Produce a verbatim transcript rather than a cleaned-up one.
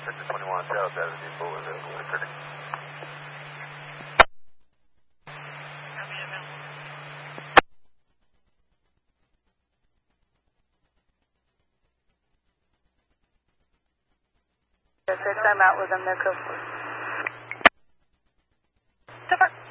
Victor twenty-one South Avenue, full available. Victor. Yes, I'm out with them. They're close. Super.